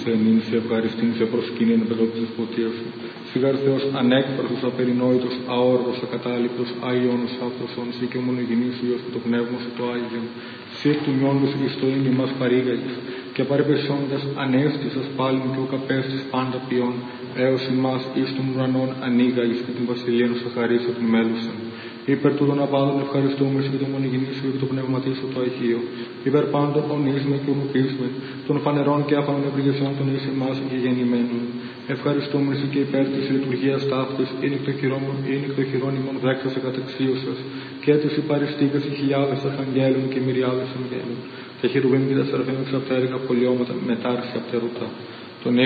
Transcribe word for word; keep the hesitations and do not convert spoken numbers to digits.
σε εμήν, σε ευχαριστήν, σε προσκύνην επεδότη της ποτίας σου. Σιγάρ Θεός ανέκφραστος, απερινόητος, αόρδος, ακατάληπτος, Άγιονος αυτοσόν, σύ και ομολογηνής σου Υιός και το πνεύμα σου το Άγιον. Σύ εκ του νιόντος εις το ήμι μας παρήγαγες, και παρεπεσόντας ανέστησας πάλιν και ο καπέστης πάντα ποιόν, έως ημάς εις των ουρανών ανοίγαγες και την βασιλείαν σου χαρίσω την μέλουσαν. Υπέρ τούτων απάντων ευχαριστούμε σου και το μονογενή σου και το πνεύματί σου το Αγίο. Υπέρ πάντων ονείσμε και ομοποιήσουμε των φανερών και άφανων ευλογησιών των εις εμάς και γεννημένων. Ευχαριστούμε σου και υπέρ της λειτουργίας ταύτης, είναι εκ το χειρόνιμον δέξασε κατεξίωσας, και τους υπαριστήκας οι χιλιάδες αρχαγγέλων και μυριάδες αγγέλων. Τα χερουβίμ και τα σεραφείμ εξ απτέρυγα πολιώματα μετάρρηση απτερωτά. Τον